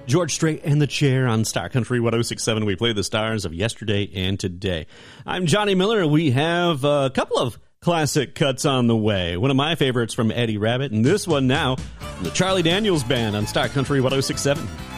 George Strait and the Chair on Star Country 106.7. We play the stars of yesterday and today. I'm Johnny Miller. We have a couple of classic cuts on the way. One of my favorites from Eddie Rabbitt, and this one now from the Charlie Daniels Band on Star Country 106.7.